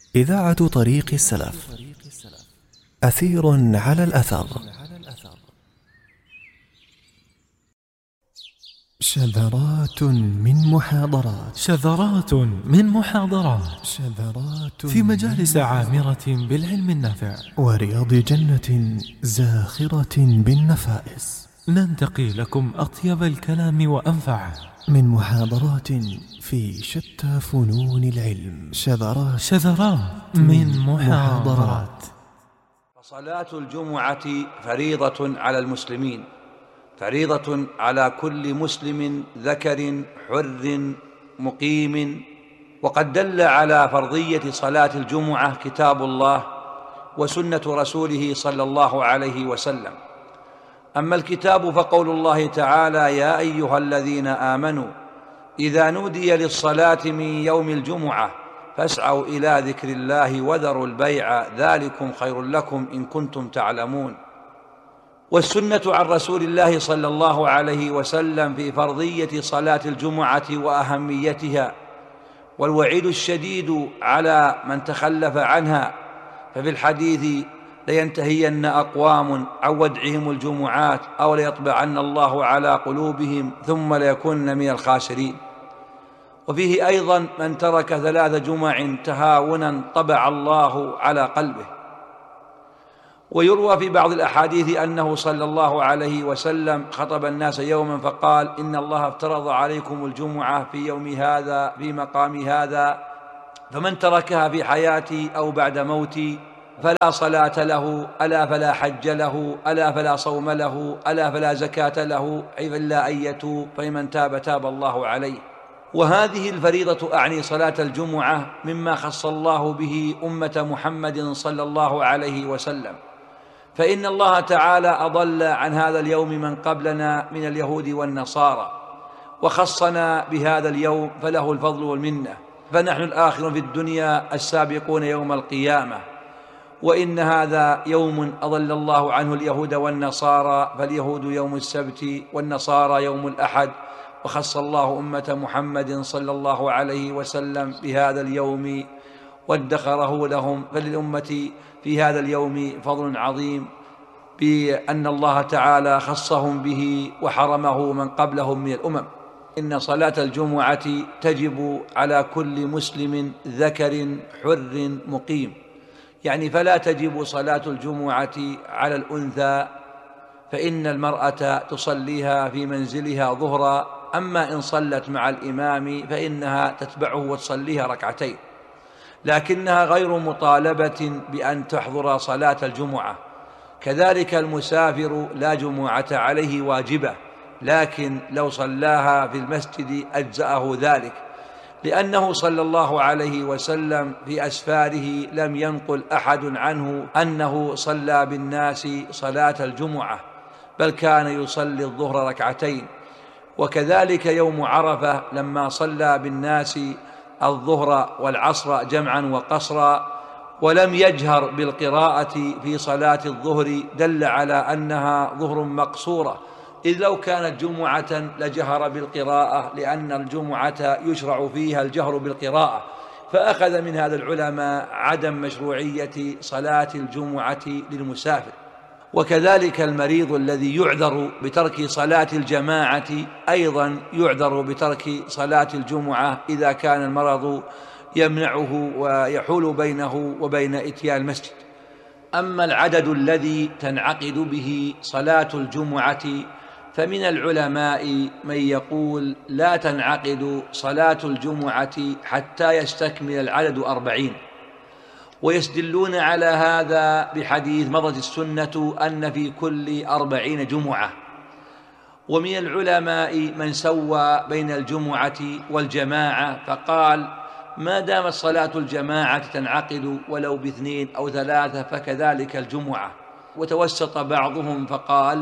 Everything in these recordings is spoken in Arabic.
إذاعة طريق السلف، أثير على الأثر. شذرات من محاضرات في مجالس عامرة بالعلم النافع ورياض جنة زاخرة بالنفائس. ننتقي لكم أطيب الكلام وأنفعه من محاضرات في شتى فنون العلم. شذرات من محاضرات. فصلاة الجمعة فريضة على المسلمين، فريضة على كل مسلم ذكر حر مقيم. وقد دل على فرضية صلاة الجمعة كتاب الله وسنة رسوله صلى الله عليه وسلم. أما الكتاب فقول الله تعالى: يا أيها الذين آمنوا إذا نودي للصلاة من يوم الجمعة فاسعوا إلى ذكر الله وذروا البيع ذلكم خير لكم إن كنتم تعلمون. والسنة عن رسول الله صلى الله عليه وسلم في فرضية صلاة الجمعة وأهميتها، والوعيد الشديد على من تخلف عنها. ففي الحديث: لينتهين أقوام عن ودعهم الجمعات أو ليطبعن الله على قلوبهم ثم ليكونن من الخاسرين. وفيه أيضا: من ترك 3 جمع تهاونا طبع الله على قلبه. ويروى في بعض الأحاديث أنه صلى الله عليه وسلم خطب الناس يوما فقال: إن الله افترض عليكم الجمعة في يوم هذا في مقام هذا، فمن تركها في حياتي أو بعد موتي فلا صلاة له، ألا فلا حج له، ألا فلا صوم له، ألا فلا زكاة له، إلا أن يتوب، فمن تاب تاب الله عليه. وهذه الفريضة أعني صلاة الجمعة مما خص الله به أمة محمد صلى الله عليه وسلم، فإن الله تعالى أضل عن هذا اليوم من قبلنا من اليهود والنصارى، وخصنا بهذا اليوم فله الفضل والمنة، فنحن الآخرون في الدنيا السابقون يوم القيامة. وإن هذا يوم أضل الله عنه اليهود والنصارى، فاليهود يوم السبت والنصارى يوم الأحد، وخص الله أمة محمد صلى الله عليه وسلم بهذا اليوم وادخره لهم. فللأمة في هذا اليوم فضل عظيم بأن الله تعالى خصهم به وحرمه من قبلهم من الأمم. إن صلاة الجمعة تجب على كل مسلم ذكر حر مقيم، يعني فلا تجب صلاة الجمعة على الأنثى، فإن المرأة تصليها في منزلها ظهرا، أما إن صلت مع الإمام فإنها تتبعه وتصليها ركعتين، لكنها غير مطالبة بأن تحضر صلاة الجمعة. كذلك المسافر لا جمعة عليه واجبة، لكن لو صلاها في المسجد أجزأه ذلك، لأنه صلى الله عليه وسلم في أسفاره لم ينقل أحد عنه أنه صلى بالناس صلاة الجمعة، بل كان يصلي الظهر ركعتين. وكذلك يوم عرفة لما صلى بالناس الظهر والعصر جمعا وقصرا ولم يجهر بالقراءة في صلاة الظهر، دل على أنها ظهر مقصورة، إذ لو كانت جمعة لجهر بالقراءة، لأن الجمعة يشرع فيها الجهر بالقراءة. فأخذ من هذا العلماء عدم مشروعية صلاة الجمعة للمسافر. وكذلك المريض الذي يعذر بترك صلاة الجماعة أيضا يعذر بترك صلاة الجمعة إذا كان المرض يمنعه ويحول بينه وبين إتيان المسجد. أما العدد الذي تنعقد به صلاة الجمعة فمن العلماء من يقول لا تنعقد صلاة الجمعة حتى يستكمل العدد 40، ويستدلون على هذا بحديث مضت السنة أن في كل 40 جمعة. ومن العلماء من سوى بين الجمعة والجماعة فقال ما دامت صلاة الجماعة تنعقد ولو ب2 أو 3 فكذلك الجمعة. وتوسط بعضهم فقال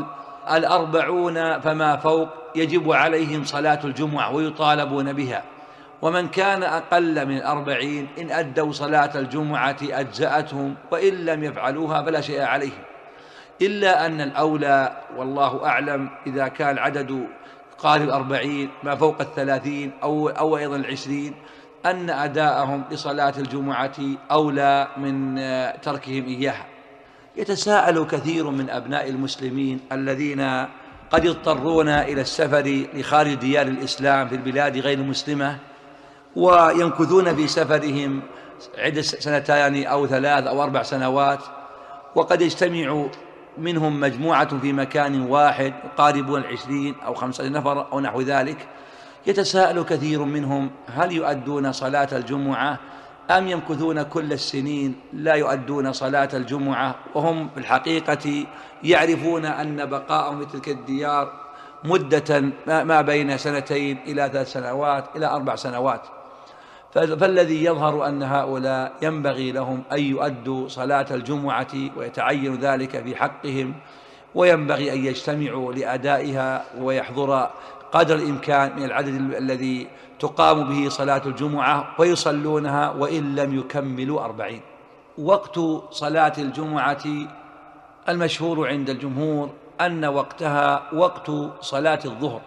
40 فما فوق يجب عليهم صلاة الجمعة ويطالبون بها، ومن كان أقل من 40 إن أدوا صلاة الجمعة أجزأتهم، وإن لم يفعلوها فلا شيء عليهم. إلا أن الأولى والله أعلم إذا كان العدد قارب 40 ما فوق 30 أو أيضا 20 أن أداءهم لصلاة الجمعة أولى من تركهم إياها. يتساءل كثير من أبناء المسلمين الذين قد يضطرون إلى السفر لخارج ديار الإسلام في البلاد غير المسلمة، ويمكثون في سفرهم عدة سنتين أو 3 أو 4 سنوات، وقد يجتمع منهم مجموعة في مكان واحد يقاربون 20 أو 15 نفر أو نحو ذلك. يتساءل كثير منهم هل يؤدون صلاة الجمعة أم يمكثون كل السنين لا يؤدون صلاة الجمعة، وهم في الحقيقة يعرفون أن بقاءهم في تلك الديار مدة ما بين 2 إلى 3 سنوات إلى 4 سنوات. فالذي يظهر أن هؤلاء ينبغي لهم أن يؤدوا صلاة الجمعة ويتعين ذلك في حقهم، وينبغي أن يجتمعوا لأدائها ويحضر قدر الإمكان من العدد الذي تقام به صلاة الجمعة ويصلونها وإن لم يكملوا 40. وقت صلاة الجمعة المشهور عند الجمهور أن وقتها وقت صلاة الظهر،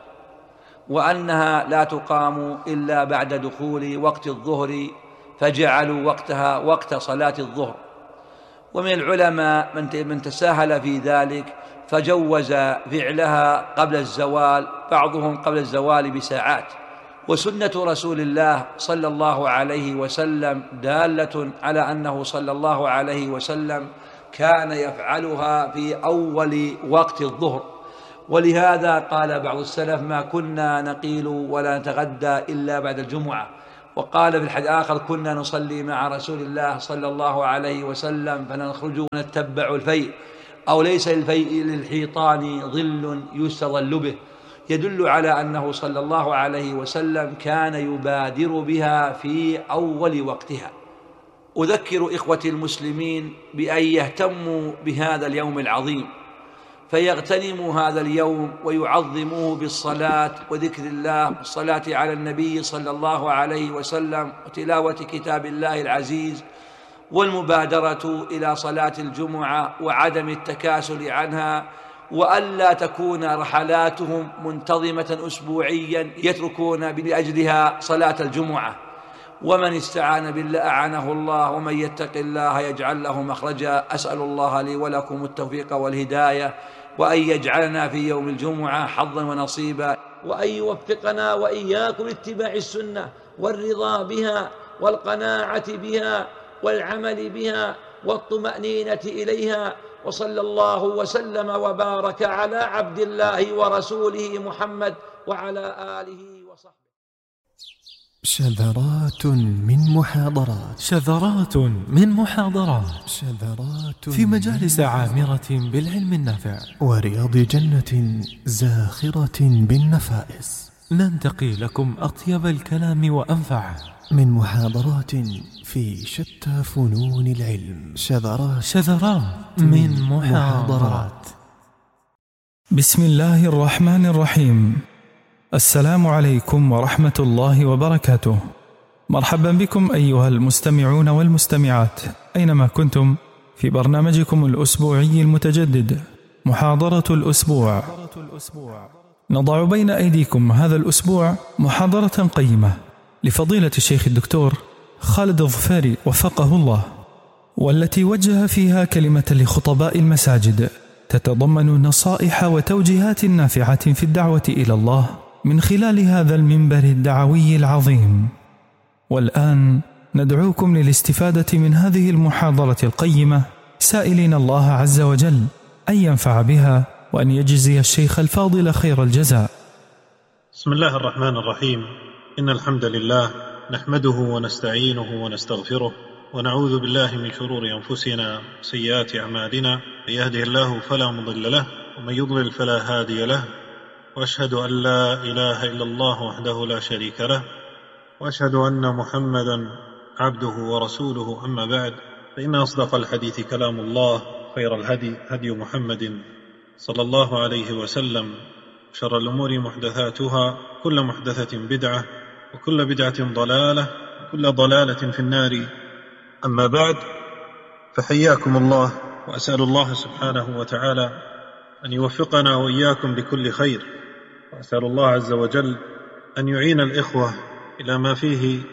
وأنها لا تقام إلا بعد دخول وقت الظهر، فجعلوا وقتها وقت صلاة الظهر. ومن العلماء من تساهل في ذلك فجوز فعلها قبل الزوال، بعضهم قبل الزوال بساعات. وسنة رسول الله صلى الله عليه وسلم دالة على أنه صلى الله عليه وسلم كان يفعلها في أول وقت الظهر، ولهذا قال بعض السلف ما كنا نقيل ولا نتغدى إلا بعد الجمعة. وقال في الحديث آخر كنا نصلي مع رسول الله صلى الله عليه وسلم فنخرج ونتبع الفيء، أو ليس الفيء للحيطان ظل يستظل به، يدل على أنه صلى الله عليه وسلم كان يبادر بها في أول وقتها. أذكر إخوتي المسلمين بأن يهتموا بهذا اليوم العظيم، فيغتنموا هذا اليوم ويعظموه بالصلاة وذكر الله والصلاة على النبي صلى الله عليه وسلم وتلاوة كتاب الله العزيز، والمبادرة إلى صلاة الجمعة وعدم التكاسل عنها، وألا تكون رحلاتهم منتظمة أسبوعيا يتركون لأجلها صلاة الجمعة. ومن استعان بالله أعانه الله، ومن يتق الله يجعل له مخرجا. أسأل الله لي ولكم التوفيق والهداية، وأن يجعلنا في يوم الجمعة حظا ونصيبا، وأن يوفقنا وإياكم لاتباع السنة والرضا بها والقناعة بها والعمل بها والطمأنينة إليها. وصلى الله وسلم وبارك على عبد الله ورسوله محمد وعلى آله وصحبه. شذرات من محاضرات في مجالس عامرة بالعلم النافع ورياض جنة زاخرة بالنفائس. ننتقي لكم أطيب الكلام وأنفعه من محاضرات في شتى فنون العلم. شذرات من محاضرات. بسم الله الرحمن الرحيم. السلام عليكم ورحمة الله وبركاته. مرحبا بكم أيها المستمعون والمستمعات أينما كنتم في برنامجكم الأسبوعي المتجدد محاضرة الأسبوع. نضع بين أيديكم هذا الأسبوع محاضرة قيمة لفضيلة الشيخ الدكتور خالد الظفاري وفقه الله، والتي وجه فيها كلمة لخطباء المساجد تتضمن نصائح وتوجيهات نافعة في الدعوة إلى الله من خلال هذا المنبر الدعوي العظيم. والآن ندعوكم للاستفادة من هذه المحاضرة القيمة، سائلين الله عز وجل أن ينفع بها وأن يجزي الشيخ الفاضل خير الجزاء. بسم الله الرحمن الرحيم. إن الحمد لله نحمده ونستعينه ونستغفره، ونعوذ بالله من شرور أنفسنا وسيئات أعمالنا، من يهده الله فلا مضل له ومن يضلل فلا هادي له، وأشهد أن لا إله إلا الله وحده لا شريك له، وأشهد أن محمدا عبده ورسوله. أما بعد، فإن أصدق الحديث كلام الله، خير الهدي هدي محمد صلى الله عليه وسلم، شر الأمور محدثاتها، كل محدثة بدعة، وكل بدعة ضلالة، وكل ضلالة في النار. أما بعد، فحياكم الله، وأسأل الله سبحانه وتعالى أن يوفقنا وإياكم لكل خير، وأسأل الله عز وجل أن يعين الإخوة إلى ما فيه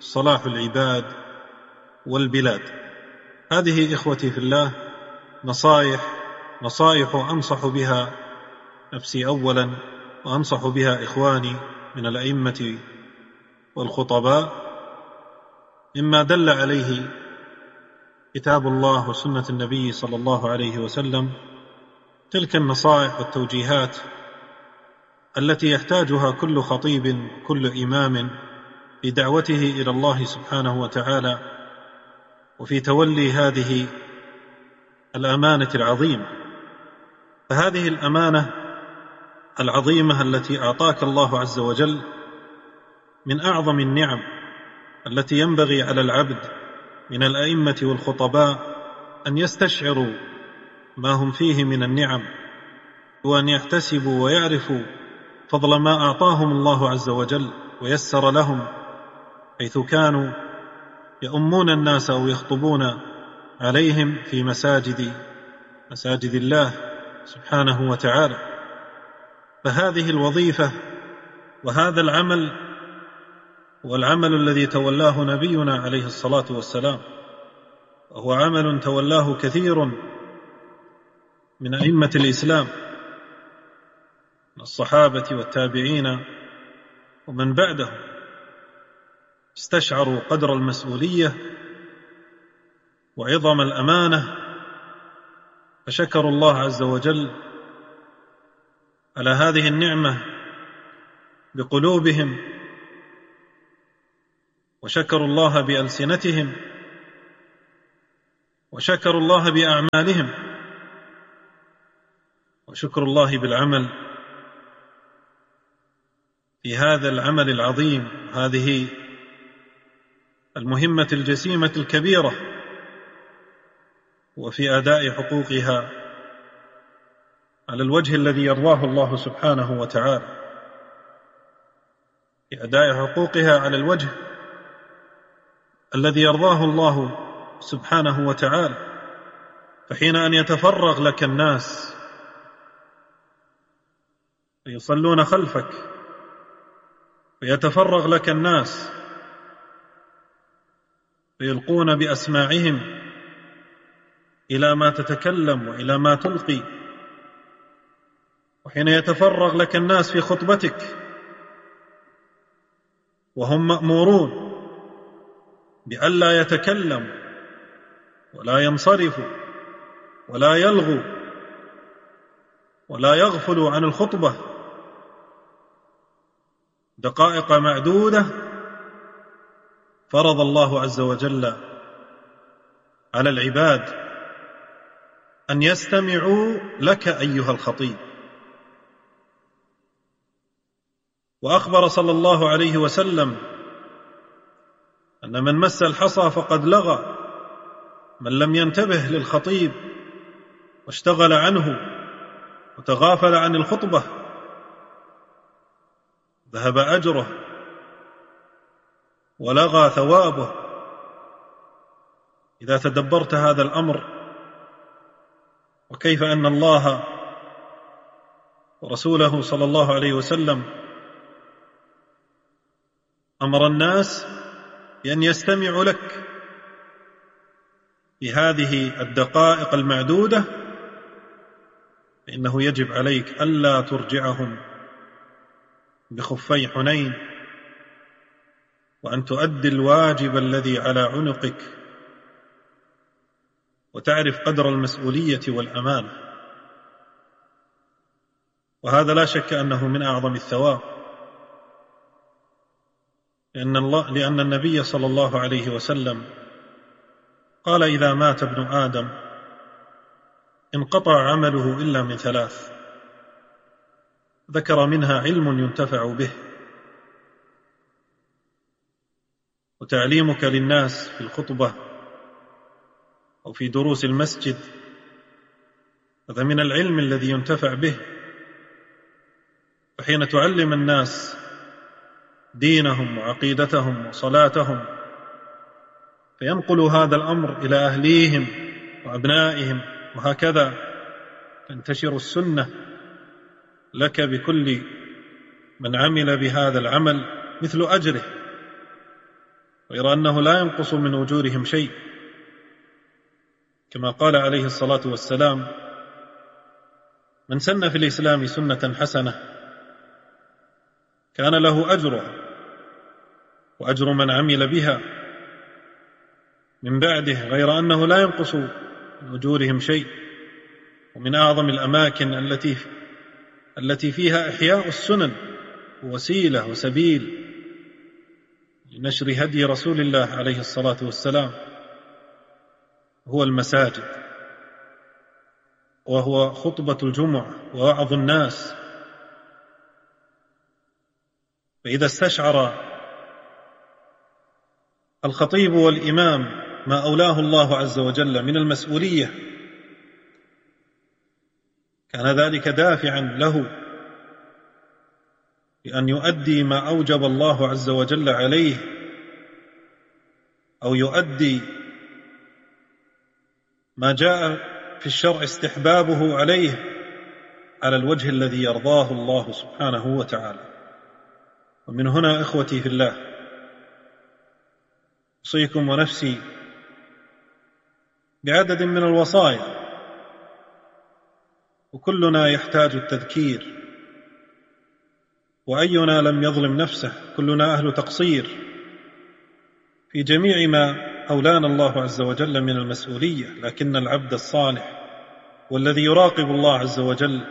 صلاح العباد والبلاد. هذه إخوتي في الله نصائح أنصح بها نفسي أولا، وأنصح بها إخواني من الأئمة والخطباء، مما دل عليه كتاب الله وسنة النبي صلى الله عليه وسلم، تلك النصائح والتوجيهات التي يحتاجها كل خطيب، كل إمام في دعوته إلى الله سبحانه وتعالى، وفي تولي هذه الأمانة العظيمة. فهذه الأمانة العظيمة التي أعطاك الله عز وجل من أعظم النعم التي ينبغي على العبد من الأئمة والخطباء أن يستشعروا ما هم فيه من النعم، وأن يحتسبوا ويعرفوا فضل ما أعطاهم الله عز وجل ويسر لهم، حيث كانوا يؤمون الناس أو يخطبون عليهم في مساجد الله سبحانه وتعالى. فهذه الوظيفة وهذا العمل هو العمل الذي تولاه نبينا عليه الصلاة والسلام، وهو عمل تولاه كثير من أئمة الإسلام من الصحابة والتابعين ومن بعدهم، استشعروا قدر المسؤولية وعظم الأمانة، فشكروا الله عز وجل على هذه النعمة بقلوبهم، وشكروا الله بألسنتهم، وشكروا الله بأعمالهم، وشكر الله بالعمل في هذا العمل العظيم، هذه المهمة الجسيمة الكبيرة، وفي أداء حقوقها على الوجه الذي يرضاه الله سبحانه وتعالى، في أداء حقوقها على الوجه الذي يرضاه الله سبحانه وتعالى. فحين أن يتفرغ لك الناس ويصلون خلفك، ويتفرغ لك الناس ويلقون بأسماعهم إلى ما تتكلم وإلى ما تلقي، وحين يتفرغ لك الناس في خطبتك وهم مأمورون بألا يتكلم ولا ينصرف ولا يلغو ولا يغفل عن الخطبة دقائق معدودة، فرض الله عز وجل على العباد أن يستمعوا لك أيها الخطيب. وأخبر صلى الله عليه وسلم أن من مس الحصى فقد لغى، من لم ينتبه للخطيب واشتغل عنه وتغافل عن الخطبة ذهب أجره ولغى ثوابه. إذا تدبرت هذا الأمر، وكيف أن الله ورسوله صلى الله عليه وسلم أمر الناس بأن يستمعوا لك في هذه الدقائق المعدودة، فإنه يجب عليك ألا ترجعهم بخفي حنين، وأن تؤدي الواجب الذي على عنقك، وتعرف قدر المسؤولية والأمانة. وهذا لا شك أنه من أعظم الثواب، لأن النبي صلى الله عليه وسلم قال: إذا مات ابن آدم انقطع عمله إلا من ثلاث، ذكر منها علم ينتفع به، وتعليمك للناس في الخطبة أو في دروس المسجد، هذا من العلم الذي ينتفع به. فحين تعلم الناس دينهم وعقيدتهم وصلاتهم، فينقل هذا الأمر إلى أهليهم وأبنائهم، وهكذا تنتشر السنة لك بكل من عمل بهذا العمل مثل أجره. غير أنه لا ينقص من أجورهم شيء، كما قال عليه الصلاة والسلام: من سن في الإسلام سنة حسنة كان له أجرها وأجر من عمل بها من بعده، غير أنه لا ينقص من أجورهم شيء. ومن أعظم الأماكن التي فيها إحياء السنن ووسيلة وسبيل لنشر هدي رسول الله عليه الصلاة والسلام هو المساجد، وهو خطبة الجمعة ووعظ الناس. فإذا استشعر الخطيب والإمام ما أولاه الله عز وجل من المسؤولية كان ذلك دافعا له لأن يؤدي ما أوجب الله عز وجل عليه، أو يؤدي ما جاء في الشرع استحبابه عليه على الوجه الذي يرضاه الله سبحانه وتعالى. ومن هنا إخوتي في الله أوصيكم ونفسي بعدد من الوصايا، وكلنا يحتاج التذكير، وأينا لم يظلم نفسه، كلنا أهل تقصير في جميع ما أولانا الله عز وجل من المسؤولية. لكن العبد الصالح والذي يراقب الله عز وجل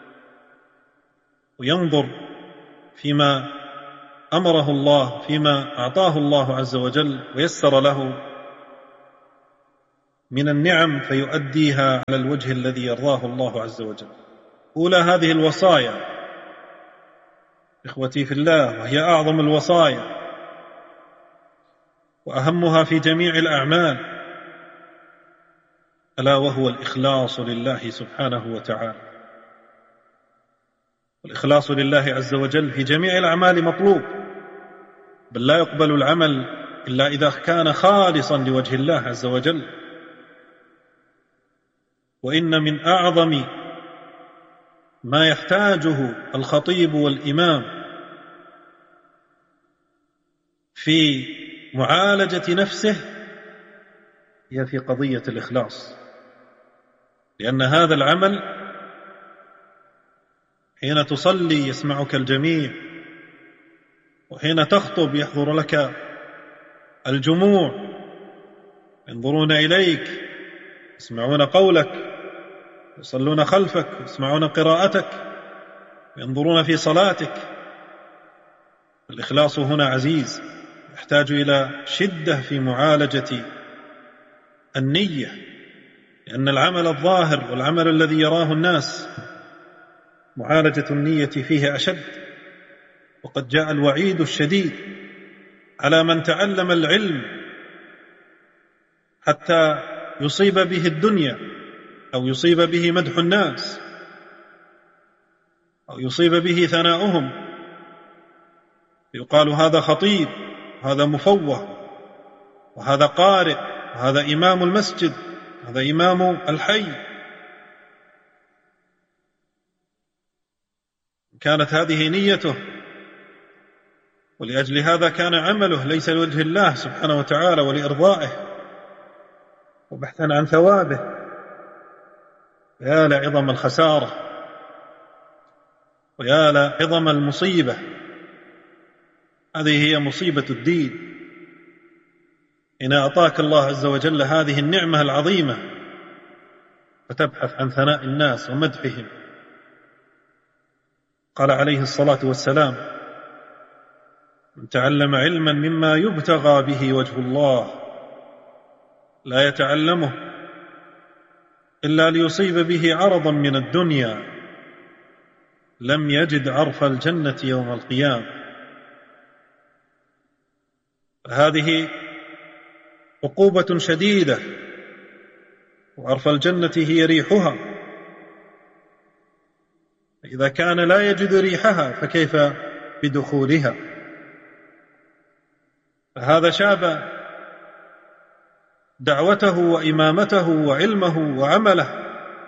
وينظر فيما أمره الله، فيما أعطاه الله عز وجل ويسر له من النعم، فيؤديها على الوجه الذي يرضاه الله عز وجل. أولى هذه الوصايا إخوتي في الله، وهي أعظم الوصايا وأهمها في جميع الأعمال، ألا وهو الإخلاص لله سبحانه وتعالى. والإخلاص لله عز وجل في جميع الأعمال مطلوب، بل لا يقبل العمل إلا إذا كان خالصا لوجه الله عز وجل. وإن من أعظم ما يحتاجه الخطيب والإمام في معالجة نفسه هي في قضية الإخلاص، لأن هذا العمل حين تصلي يسمعك الجميع، وحين تخطب يحضر لك الجموع، ينظرون إليك، يسمعون قولك، يصلون خلفك، يسمعون قراءتك، ينظرون في صلاتك. الإخلاص هنا عزيز، يحتاج إلى شدة في معالجة النية، لأن العمل الظاهر والعمل الذي يراه الناس معالجة النية فيه أشد. وقد جاء الوعيد الشديد على من تعلم العلم حتى يصيب به الدنيا، أو يصيب به مدح الناس، أو يصيب به ثناؤهم، يقال هذا خطيب، وهذا مفوه، وهذا قارئ، وهذا إمام المسجد، هذا إمام الحي. كانت هذه نيته، ولأجل هذا كان عمله ليس لوجه الله سبحانه وتعالى ولإرضائه وبحثا عن ثوابه، يا لعظم الخسارة ويا لعظم المصيبة. هذه هي مصيبة الدين، إن أعطاك الله عز وجل هذه النعمة العظيمة فتبحث عن ثناء الناس ومدحهم. قال عليه الصلاة والسلام: من تعلم علما مما يبتغى به وجه الله لا يتعلمه إلا ليصيب به عرضا من الدنيا لم يجد عرف الجنة يوم القيامة. هذه عقوبة شديدة، وعرف الجنة هي ريحها، إذا كان لا يجد ريحها فكيف بدخولها؟ فهذا شاب دعوته وإمامته وعلمه وعمله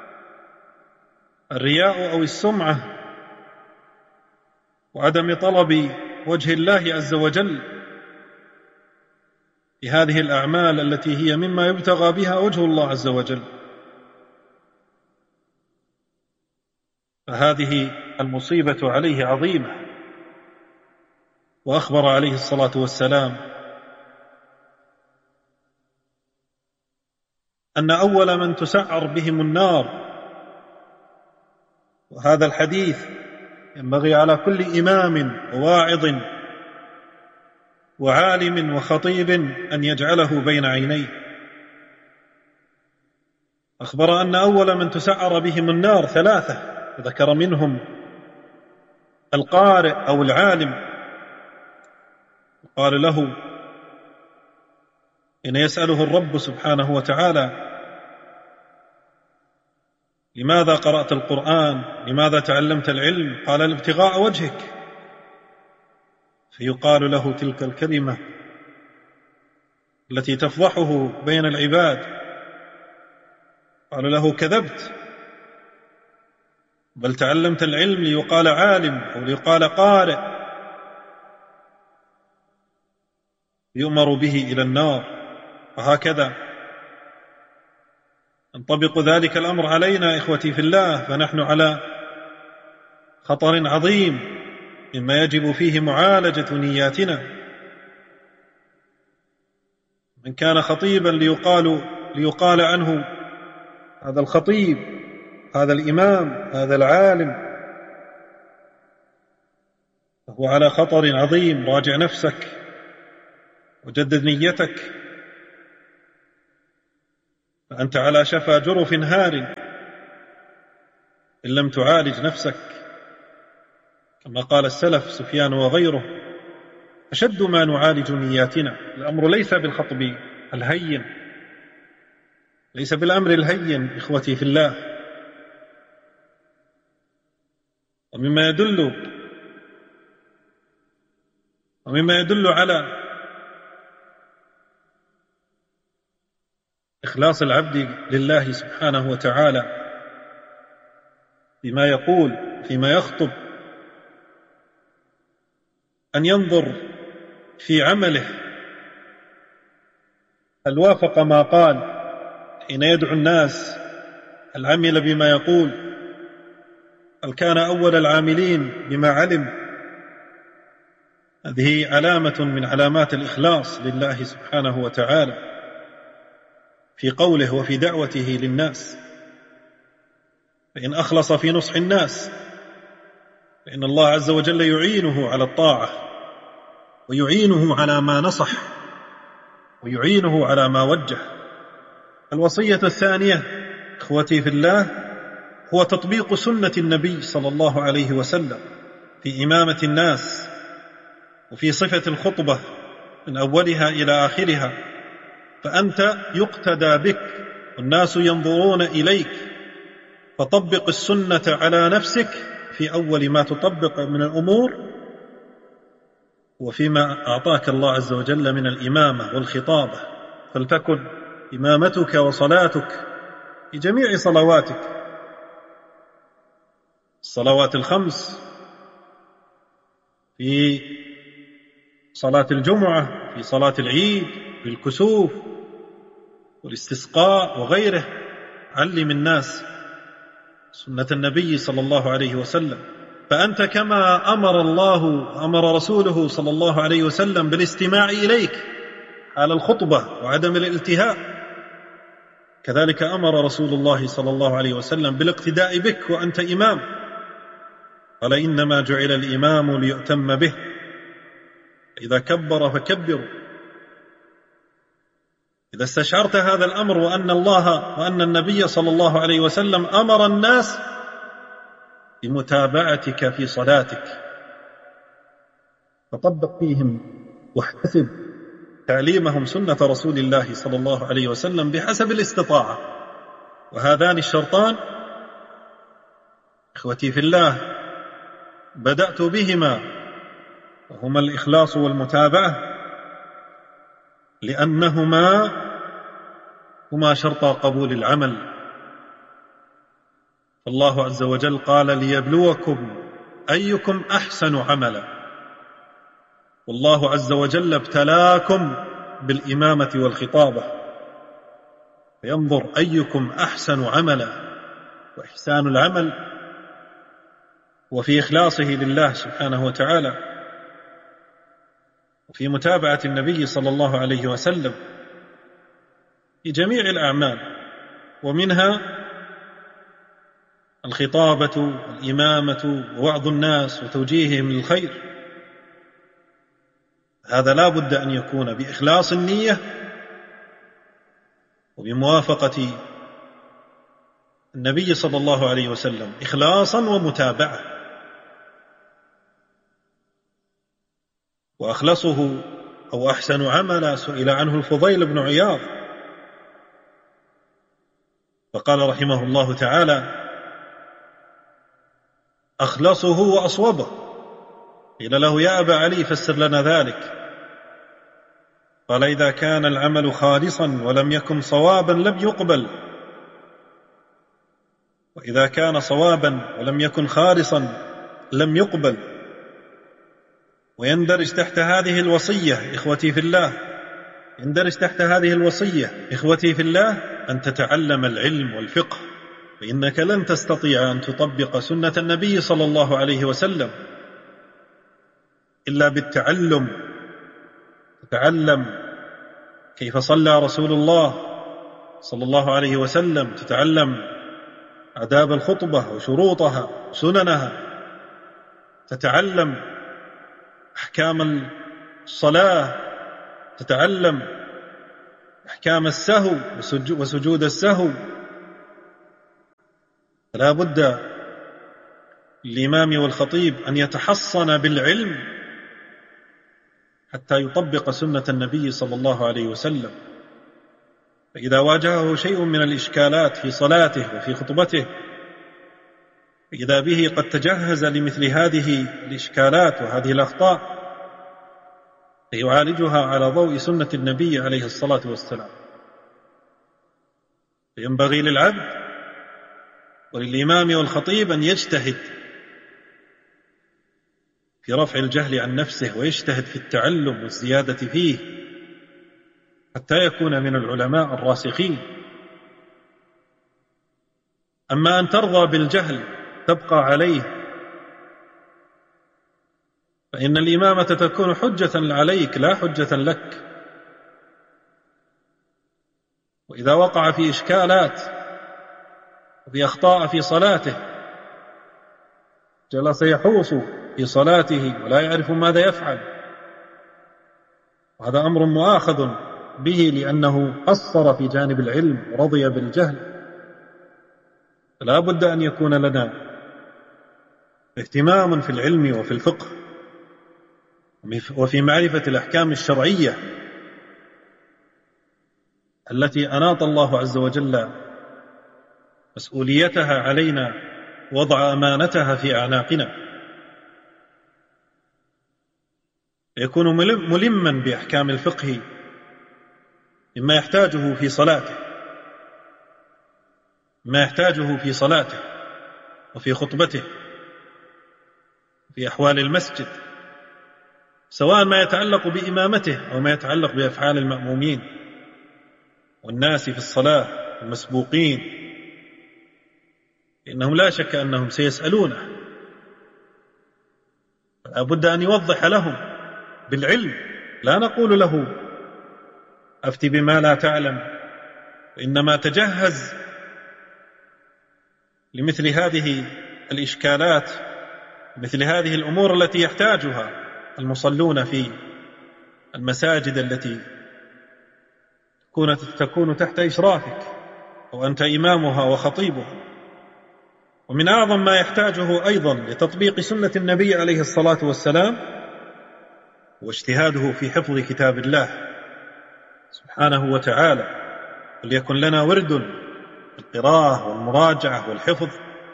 الرياء أو السمعة وعدم طلب وجه الله عز وجل، في هذه الأعمال التي هي مما يبتغى بها وجه الله عز وجل. فهذه المصيبة عليه عظيمة. وأخبر عليه الصلاة والسلام أن أول من تسعر بهم النار، وهذا الحديث ينبغي على كل إمام وواعظ وعالم وخطيب أن يجعله بين عينيه. أخبر أن أول من تسعر بهم النار 3، ذكر منهم القارئ أو العالم. قال له إن يسأله الرب سبحانه وتعالى لماذا قرأت القرآن، لماذا تعلمت العلم؟ قال الابتغاء وجهك. فيقال له تلك الكلمة التي تفضحه بين العباد، قال له كذبت، بل تعلمت العلم ليقال عالم أو ليقال قارئ، يؤمر به إلى النار. وهكذا ينطبق ذلك الأمر علينا إخوتي في الله، فنحن على خطر عظيم مما يجب فيه معالجة نياتنا. من كان خطيبا ليقال عنه هذا الخطيب، هذا الإمام، هذا العالم، فهو على خطر عظيم. راجع نفسك وجدد نيتك، فأنت على شفا جرف هار إن لم تعالج نفسك. كما قال السلف سفيان وغيره: أشد ما نعالج نياتنا. الأمر ليس بالخطب الهين، ليس بالأمر الهين إخوتي في الله. ومما يدل على إخلاص العبد لله سبحانه وتعالى فيما يقول، فيما يخطب، أن ينظر في عمله هل وافق ما قال حين يدعو الناس، هل عمل بما يقول، هل كان أول العاملين بما علم. هذه علامة من علامات الإخلاص لله سبحانه وتعالى في قوله وفي دعوته للناس. فإن أخلص في نصح الناس فإن الله عز وجل يعينه على الطاعة، ويعينه على ما نصح، ويعينه على ما وجه. الوصية الثانية إخوتي في الله هو تطبيق سنة النبي صلى الله عليه وسلم في إمامة الناس، وفي صفة الخطبة من أولها إلى آخرها. فأنت يقتدى بك والناس ينظرون إليك، فطبق السنة على نفسك في أول ما تطبق من الأمور، وفيما أعطاك الله عز وجل من الإمامة والخطابة. فلتكن إمامتك وصلاتك في جميع صلواتك، الصلوات الخمس، في صلاة الجمعة، في صلاة العيد، في الكسوف والاستسقاء وغيره. علم الناس سنة النبي صلى الله عليه وسلم. فأنت كما أمر الله وأمر رسوله صلى الله عليه وسلم بالاستماع إليك حال الخطبة وعدم الالتهاء، كذلك أمر رسول الله صلى الله عليه وسلم بالاقتداء بك وأنت إمام. قال إنما جعل الإمام ليؤتم به، إذا كبر فكبروا. إذا استشعرت هذا الأمر وأن النبي صلى الله عليه وسلم أمر الناس بمتابعتك في صلاتك، فطبق فيهم واحتسب تعليمهم سنة رسول الله صلى الله عليه وسلم بحسب الاستطاعة. وهذان الشرطان إخوتي في الله بدأت بهما، وهما الإخلاص والمتابعة، لأنهما هما شرطا قبول العمل. فالله عز وجل قال ليبلوكم أيكم أحسن عملا، والله عز وجل ابتلاكم بالإمامة والخطابة، فينظر أيكم أحسن عملا، وإحسان العمل وفي إخلاصه لله سبحانه وتعالى، وفي متابعة النبي صلى الله عليه وسلم في جميع الأعمال، ومنها الخطابة والإمامة ووعظ الناس وتوجيههم للخير. هذا لا بد أن يكون بإخلاص النية وبموافقة النبي صلى الله عليه وسلم، إخلاصا ومتابعة. وأخلصه أو أحسن عملا سئل عنه الفضيل بن عياض فقال رحمه الله تعالى: أخلصه وأصوبه. قيل له: يا أبا علي فسر لنا ذلك. قال: إذا كان العمل خالصا ولم يكن صوابا لم يقبل، وإذا كان صوابا ولم يكن خالصا لم يقبل. ويندرج تحت هذه الوصية إخوتي في الله، يندرج تحت هذه الوصية إخوتي في الله أن تتعلم العلم والفقه، فإنك لن تستطيع أن تطبق سنة النبي صلى الله عليه وسلم إلا بالتعلم. تتعلم كيف صلى رسول الله صلى الله عليه وسلم، تتعلم آداب الخطبة وشروطها وسننها، تتعلم أحكام الصلاة، تتعلم أحكام السهو وسجود السهو. فلا بد للإمام والخطيب أن يتحصن بالعلم حتى يطبق سنة النبي صلى الله عليه وسلم. فإذا واجهه شيء من الإشكالات في صلاته وفي خطبته، إذا به قد تجهز لمثل هذه الإشكالات وهذه الأخطاء، فيعالجها على ضوء سنة النبي عليه الصلاة والسلام. فينبغي للعبد وللإمام والخطيب أن يجتهد في رفع الجهل عن نفسه، ويجتهد في التعلم والزيادة فيه حتى يكون من العلماء الراسخين. أما أن ترضى بالجهل تبقى عليه، فإن الإمامة تكون حجة عليك لا حجة لك. وإذا وقع في إشكالات وفي أخطاء في صلاته، جلس يحوص في صلاته ولا يعرف ماذا يفعل، وهذا أمر مؤاخذ به لأنه قصر في جانب العلم ورضي بالجهل. فلا بد أن يكون لنا اهتمام في العلم وفي الفقه وفي معرفة الأحكام الشرعية التي أناط الله عز وجل مسؤوليتها علينا، وضع أمانتها في أعناقنا، يكون ملما بأحكام الفقه مما يحتاجه في صلاته، ما يحتاجه في صلاته وفي خطبته في أحوال المسجد، سواء ما يتعلق بإمامته أو ما يتعلق بأفعال المأمومين والناس في الصلاة المسبوقين، إنهم لا شك أنهم سيسألونه، فلا بد أن يوضح لهم بالعلم. لا نقول له أفتي بما لا تعلم، وإنما تجهز لمثل هذه الإشكالات، مثل هذه الأمور التي يحتاجها المصلون في المساجد التي تكون تحت إشرافك وأنت إمامها وخطيبها. ومن أعظم ما يحتاجه أيضا لتطبيق سنة النبي عليه الصلاة والسلام واجتهاده في حفظ كتاب الله سبحانه وتعالى. وليكن لنا ورد القراءة والمراجعة والحفظ،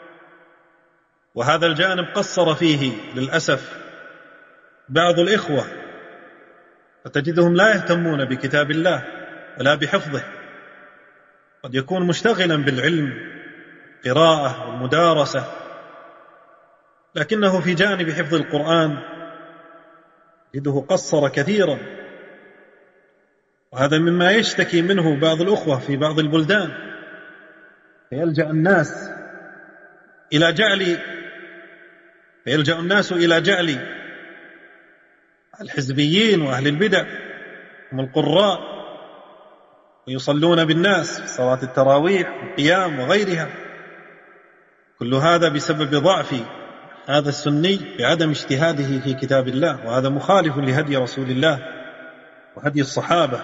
وهذا الجانب قصر فيه للأسف بعض الإخوة، فتجدهم لا يهتمون بكتاب الله ولا بحفظه. قد يكون مشتغلا بالعلم قراءة والمدارسة، لكنه في جانب حفظ القرآن تجده قصر كثيرا. وهذا مما يشتكي منه بعض الأخوة في بعض البلدان، فيلجأ الناس إلى جعل الحزبيين وأهل البدع هم القراء، ويصلون بالناس في صلاة التراويح والقيام وغيرها. كل هذا بسبب ضعف هذا السني بعدم اجتهاده في كتاب الله، وهذا مخالف لهدي رسول الله وهدي الصحابة،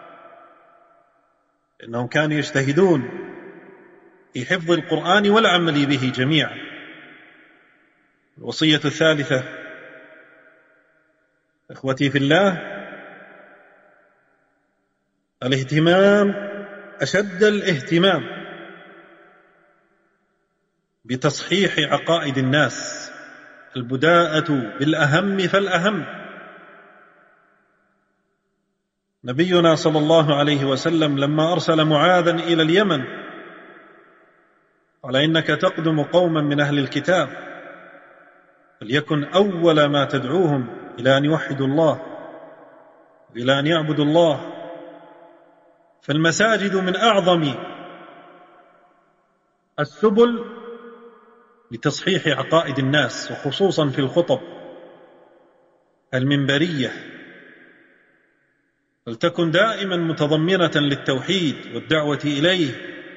إنهم كانوا يجتهدون في حفظ القرآن والعمل به جميعا. الوصية الثالثة إخوتي في الله، الاهتمام أشد الاهتمام بتصحيح عقائد الناس، البداءة بالأهم فالأهم. نبينا صلى الله عليه وسلم لما أرسل معاذا إلى اليمن قال: إنك تقدم قوما من أهل الكتاب، فليكن أول ما تدعوهم إلى أن يوحدوا الله وإلى أن يعبدوا الله. فالمساجد من أعظم السبل لتصحيح عقائد الناس، وخصوصا في الخطب المنبرية، فلتكن دائما متضمنة للتوحيد والدعوة إليه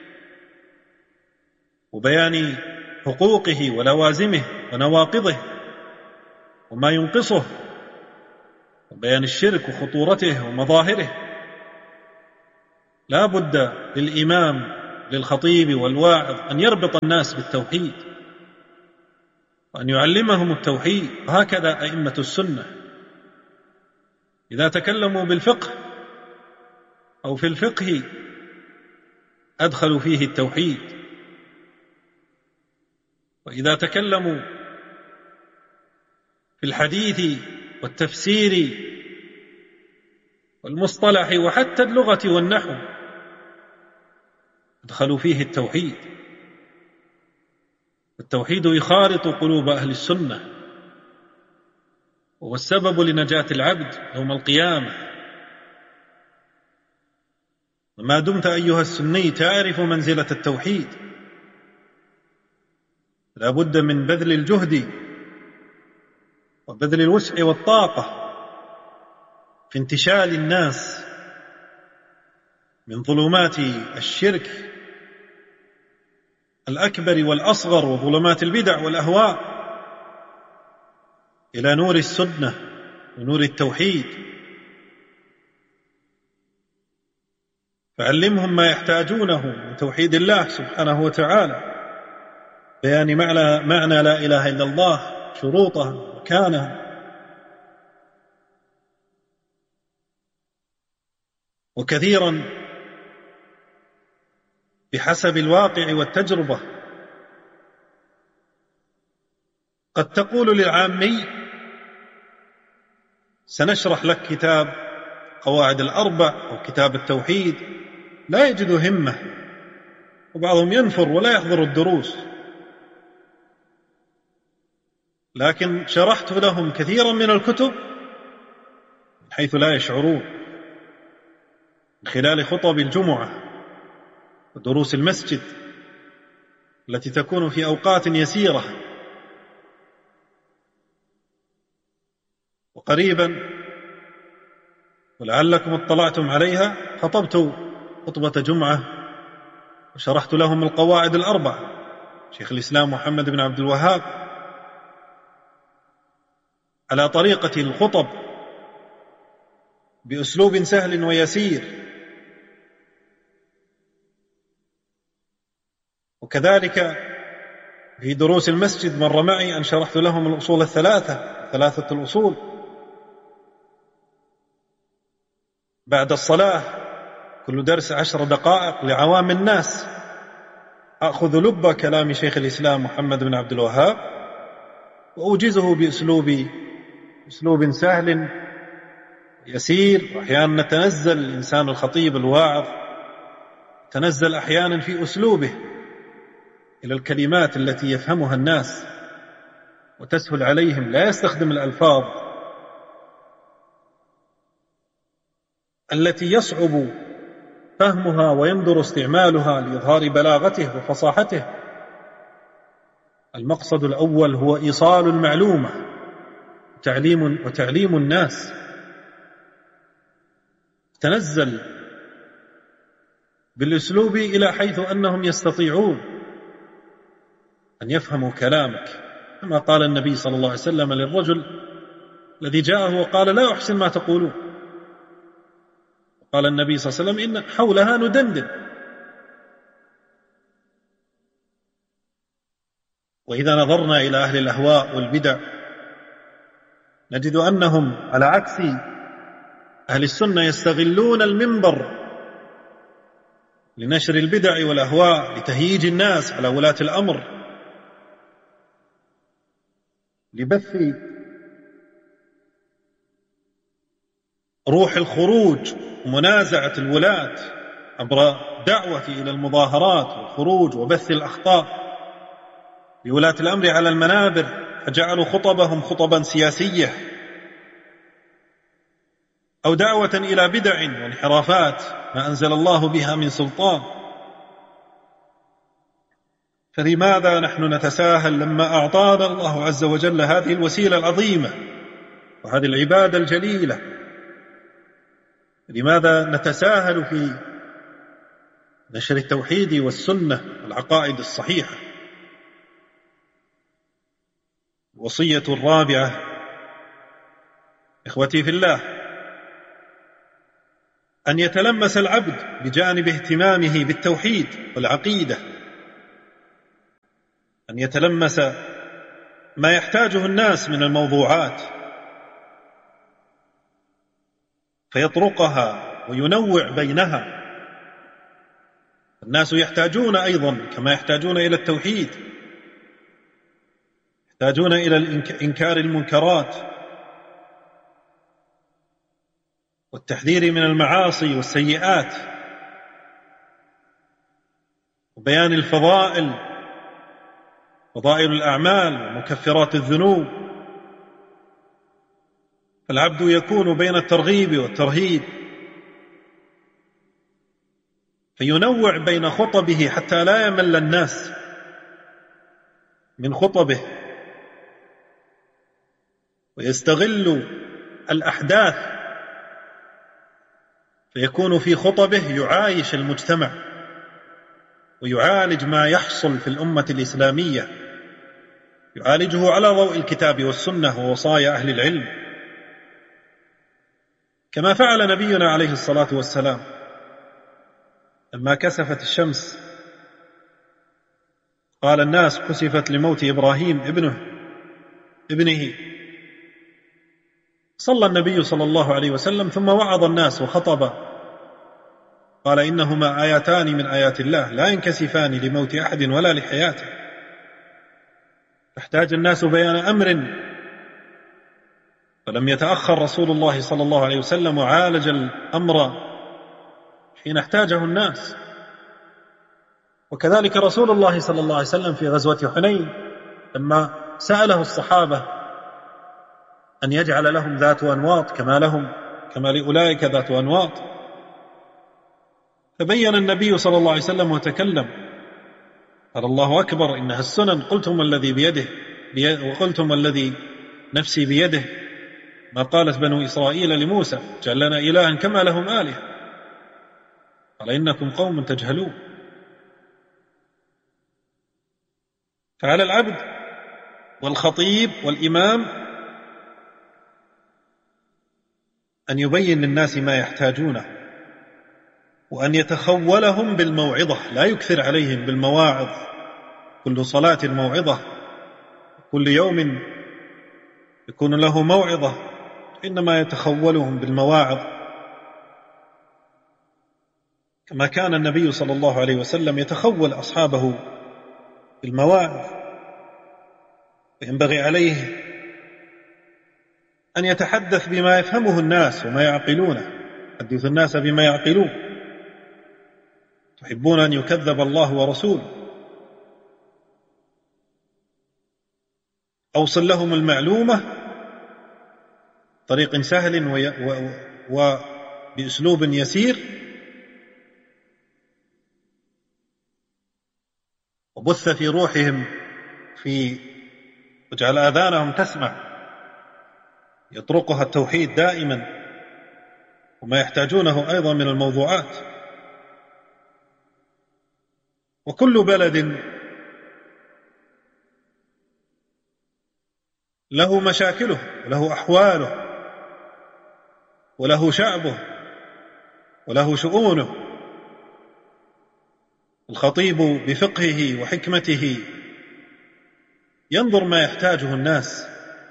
وبيان حقوقه ولوازمه ونواقضه وما ينقصه، وبيان الشرك وخطورته ومظاهره. لا بد للإمام للخطيب والواعظ أن يربط الناس بالتوحيد وأن يعلمهم التوحيد. وهكذا أئمة السنة إذا تكلموا بالفقه أو في الفقه أدخلوا فيه التوحيد، وإذا تكلموا في الحديث والتفسير والمصطلح وحتى اللغة والنحو أدخلوا فيه التوحيد. التوحيد يخالط قلوب أهل السنة، وهو السبب لنجاة العبد يوم القيامة. وما دمت أيها السني تعرف منزلة التوحيد، لا بد من بذل الجهد وبذل الوسع والطاقة في انتشال الناس من ظلمات الشرك الأكبر والأصغر وظلمات البدع والأهواء إلى نور السنة ونور التوحيد. فعلمهم ما يحتاجونه من توحيد الله سبحانه وتعالى، بيان معنى لا إله إلا الله، شروطها ومكانها. وكثيرا بحسب الواقع والتجربة قد تقول للعامي: سنشرح لك كتاب قواعد الأربع أو كتاب التوحيد، لا يجد همة، وبعضهم ينفر ولا يحضر الدروس. لكن شرحت لهم كثيرا من الكتب حيث لا يشعرون، من خلال خطب الجمعة ودروس المسجد التي تكون في أوقات يسيرة. وقريبا ولعلكم اطلعتم عليها خطبت خطبة جمعة وشرحت لهم القواعد الأربع، شيخ الإسلام محمد بن عبد الوهاب، على طريقة الخطب بأسلوب سهل ويسير. وكذلك في دروس المسجد مر معي أن شرحت لهم الأصول ثلاثة الأصول بعد الصلاة، كل درس 10 دقائق لعوام الناس، أخذ لب كلام شيخ الإسلام محمد بن عبد الوهاب وأوجزه بأسلوب سهل يسير. وأحيانا نتنزل الإنسان الخطيب الواعظ تنزل أحيانا في أسلوبه إلى الكلمات التي يفهمها الناس وتسهل عليهم، لا يستخدم الألفاظ التي يصعب فهمها ويندر استعمالها لإظهار بلاغته وفصاحته. المقصد الأول هو إيصال المعلومة وتعليم الناس. تنزل بالأسلوب إلى حيث أنهم يستطيعون أن يفهموا كلامك، كما قال النبي صلى الله عليه وسلم للرجل الذي جاءه وقال: لا أحسن ما تقولون. قال النبي صلى الله عليه وسلم: إن حولها ندندن. وإذا نظرنا إلى أهل الأهواء والبدع نجد أنهم على عكس أهل السنة يستغلون المنبر لنشر البدع والأهواء، لتهييج الناس على ولاة الأمر، لبث روح الخروج ومنازعة الولاة عبر دعوة إلى المظاهرات والخروج وبث الأخطاء لولاة الأمر على المنابر، فجعلوا خطبهم خطبا سياسية أو دعوة إلى بدع وانحرافات ما أنزل الله بها من سلطان. فلماذا نحن نتساهل لما أعطانا الله عز وجل هذه الوسيلة العظيمة وهذه العبادة الجليلة؟ لماذا نتساهل في نشر التوحيد والسنة والعقائد الصحيحة؟ الوصية الرابعة إخوتي في الله، أن يتلمس العبد بجانب اهتمامه بالتوحيد والعقيدة، أن يتلمس ما يحتاجه الناس من الموضوعات فيطرقها وينوع بينها. الناس يحتاجون أيضا كما يحتاجون إلى التوحيد، يحتاجون إلى إنكار المنكرات والتحذير من المعاصي والسيئات وبيان الفضائل، فضائل الأعمال ومكفرات الذنوب. فالعبد يكون بين الترغيب والترهيب، فينوع بين خطبه حتى لا يمل الناس من خطبه، ويستغل الأحداث فيكون في خطبه يعايش المجتمع ويعالج ما يحصل في الأمة الإسلامية، يعالجه على ضوء الكتاب والسنة ووصايا أهل العلم، كما فعل نبينا عليه الصلاة والسلام لما كسفت الشمس قال الناس: كسفت لموت إبراهيم ابنه. صلى النبي صلى الله عليه وسلم ثم وعظ الناس وخطب، قال: إنهما آياتان من آيات الله لا ينكسفان لموت أحد ولا لحياته. فاحتاج الناس بيان أمر، فلم يتأخر رسول الله صلى الله عليه وسلم وعالج الأمر حين احتاجه الناس. وكذلك رسول الله صلى الله عليه وسلم في غزوة حنين لما سأله الصحابة أن يجعل لهم ذات أنواط كما لأولئك ذات أنواط، فبين النبي صلى الله عليه وسلم وتكلم، قال: الله أكبر، إنها السنن، قلتم الذي بيده وقلتم الذي نفسي بيده، ما قالت بنو إسرائيل لموسى: جعل لنا إلها كما لهم آلهة، قال: إنكم قوم تجهلون. فعلى العبد والخطيب والإمام أن يبين للناس ما يحتاجونه، وأن يتخولهم بالموعظة، لا يكثر عليهم بالمواعظ، كل صلاة موعظة، كل يوم يكون له موعظة، إنما يتخولهم بالمواعظ، كما كان النبي صلى الله عليه وسلم يتخول أصحابه بالمواعظ. وينبغي عليه أن يتحدث بما يفهمه الناس وما يعقلونه، حدث الناس بما يعقلون. تحبون أن يكذب الله ورسوله، أوصل لهم المعلومة طريق سهل بأسلوب يسير وبث في روحهم واجعل آذانهم تسمع يطرقها التوحيد دائما وما يحتاجونه أيضا من الموضوعات. وكل بلد له مشاكله وله أحواله وله شعبه وله شؤونه. الخطيب بفقهه وحكمته ينظر ما يحتاجه الناس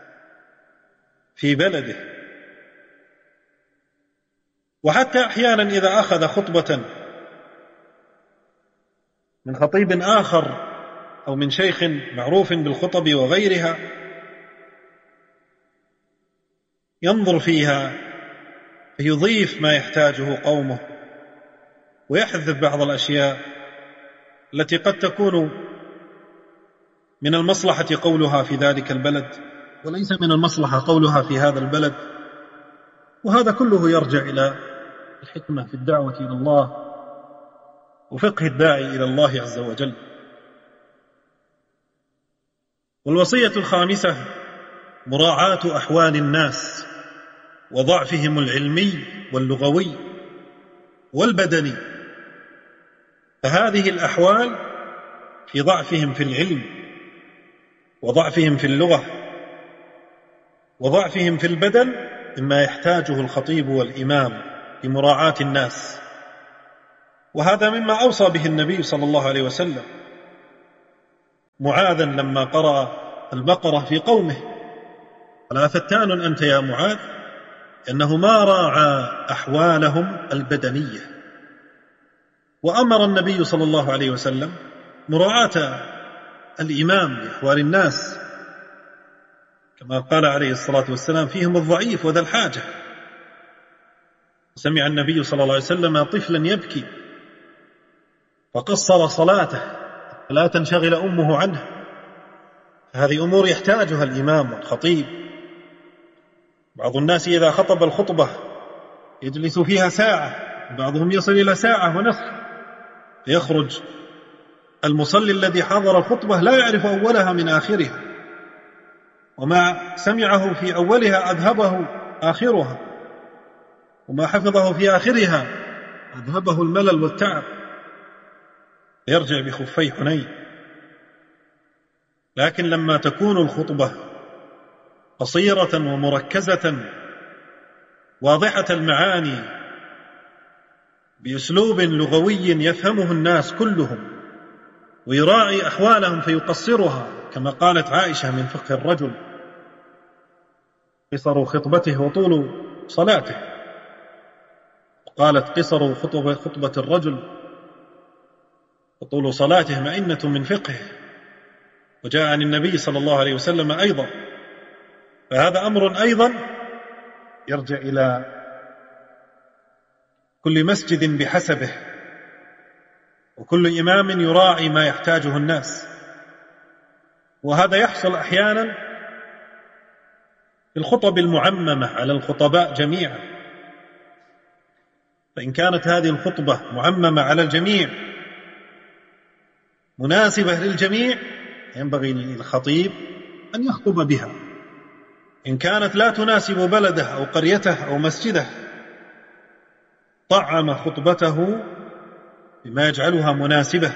في بلده. وحتى أحيانا إذا أخذ خطبة من خطيب آخر أو من شيخ معروف بالخطب وغيرها ينظر فيها فيضيف ما يحتاجه قومه ويحذف بعض الأشياء التي قد تكون من المصلحة قولها في ذلك البلد وليس من المصلحة قولها في هذا البلد. وهذا كله يرجع إلى الحكمة في الدعوة إلى الله وفقه الداعي إلى الله عز وجل. والوصية الخامسة مراعاة أحوال الناس وضعفهم العلمي واللغوي والبدني. فهذه الأحوال في ضعفهم في العلم وضعفهم في اللغة وضعفهم في البدن مما يحتاجه الخطيب والإمام لمراعاة الناس. وهذا مما أوصى به النبي صلى الله عليه وسلم معاذا لما قرأ البقرة في قومه: ألا فتان أنت يا معاذ، إنه ما راعى أحوالهم البدنية. وأمر النبي صلى الله عليه وسلم مراعاة الإمام لأحوال الناس كما قال عليه الصلاة والسلام: فيهم الضعيف وذا الحاجة. سمع النبي صلى الله عليه وسلم طفلا يبكي فقصر صلاته لا تنشغل أمه عنه. هذه أمور يحتاجها الإمام والخطيب. بعض الناس إذا خطب الخطبة يجلس فيها ساعة، بعضهم يصل إلى ساعة ونصف، يخرج المصلي الذي حضر الخطبة لا يعرف أولها من آخرها، وما سمعه في أولها أذهبه آخرها، وما حفظه في آخرها أذهبه الملل والتعب، يرجع بخفي حنين. لكن لما تكون الخطبة قصيرة ومركزة واضحة المعاني بأسلوب لغوي يفهمه الناس كلهم ويراعي أحوالهم فيقصرها، كما قالت عائشة من فقه الرجل: قصر خطبته وطول صلاته. قالت: قصر خطبة الرجل وطول صلاته مئنة من فقهه. وجاء عن النبي صلى الله عليه وسلم أيضا. فهذا أمر أيضا يرجع إلى كل مسجد بحسبه، وكل إمام يراعي ما يحتاجه الناس. وهذا يحصل أحيانا في الخطب المعممة على الخطباء جميعا. فإن كانت هذه الخطبة معممة على الجميع مناسبة للجميع ينبغي للخطيب أن يخطب بها. إن كانت لا تناسب بلده أو قريته أو مسجده طعم خطبته بما يجعلها مناسبة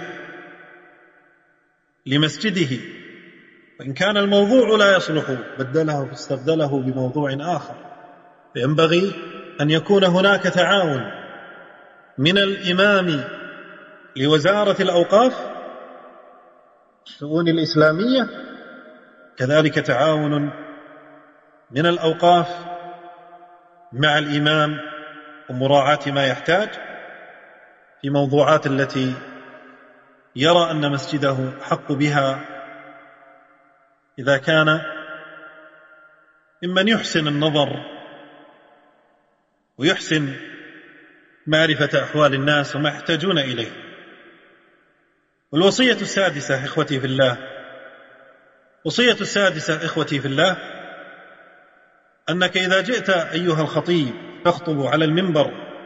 لمسجده. وإن كان الموضوع لا يصلح بدله فاستبدله بموضوع آخر. فينبغي أن يكون هناك تعاون من الإمام لوزارة الأوقاف الشؤون الإسلامية، كذلك تعاون من الأوقاف مع الإمام ومراعاة ما يحتاج في موضوعات التي يرى أن مسجده حق بها، إذا كان ممن يحسن النظر ويحسن معرفة أحوال الناس وما يحتاجون إليه. والوصية السادسة إخوتي في الله، وصية السادسة إخوتي في الله، أنك إذا جئت أيها الخطيب تخطب على المنبر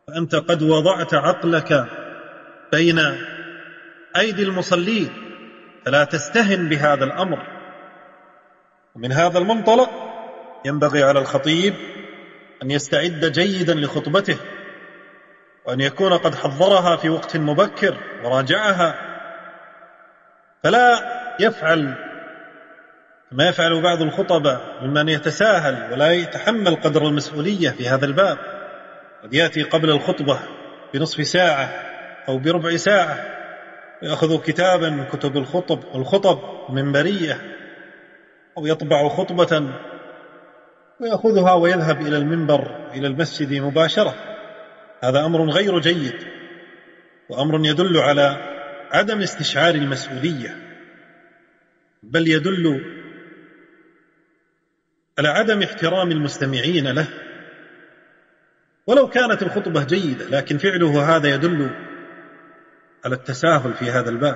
فأنت قد وضعت عقلك بين أيدي المصلين، فلا تستهن بهذا الأمر. ومن هذا المنطلق ينبغي على الخطيب أن يستعد جيدا لخطبته، وأن يكون قد حضرها في وقت مبكر وراجعها، فلا يفعل ما يفعل بعض الخطباء ممن يتساهل ولا يتحمل قدر المسؤولية في هذا الباب. قد يأتي قبل الخطبة بنصف ساعة أو بربع ساعة ويأخذ كتابا من كتب الخطب منبرية، أو يطبع خطبة ويأخذها ويذهب إلى المنبر إلى المسجد مباشرة. هذا أمر غير جيد، وأمر يدل على عدم استشعار المسؤولية، بل يدل على عدم احترام المستمعين له. ولو كانت الخطبة جيدة، لكن فعله هذا يدل على التساهل في هذا الباب،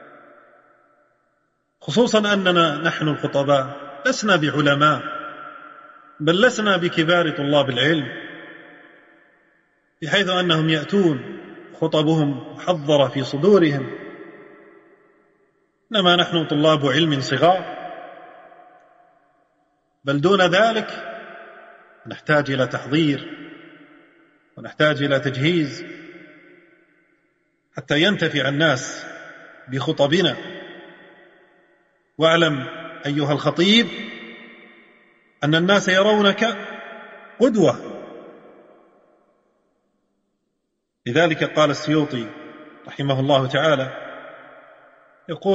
خصوصا أننا نحن الخطباء لسنا بعلماء، بل لسنا بكبار طلاب العلم، بحيث أنهم يأتون خطبهم محضرة في صدورهم، إنما نحن طلاب علم صغار، بل دون ذلك نحتاج إلى تحضير ونحتاج إلى تجهيز حتى ينتفع الناس بخطبنا. واعلم أيها الخطيب أن الناس يرونك قدوة. لذلك قال السيوطي رحمه الله تعالى، يقول: